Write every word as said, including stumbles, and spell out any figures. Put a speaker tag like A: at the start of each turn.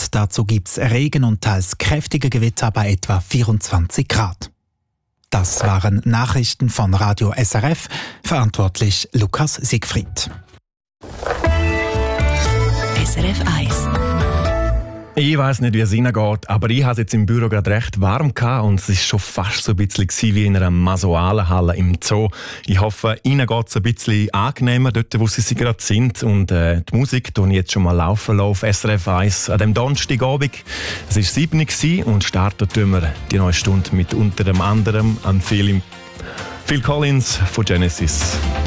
A: und dazu gibt's Regen und teils kräftige Gewitter bei etwa vierundzwanzig Grad. Das waren Nachrichten von Radio S R F, verantwortlich Lukas Siegfried.
B: S R F eins.
C: Ich weiss nicht, wie es Ihnen geht, aber ich hatte es jetzt im Büro gerade recht warm gehabt und es war schon fast so ein bisschen wie in einer Masoalenhalle im Zoo. Ich hoffe, Ihnen geht es ein bisschen angenehmer dort, wo Sie, Sie gerade sind. Und äh, die Musik tue ich jetzt schon mal laufen auf S R F eins an dem Donnerstagabend. Es war sieben Uhr und starten tun wir die neue Stunde mit unter anderem an Phil, Phil Collins von Genesis.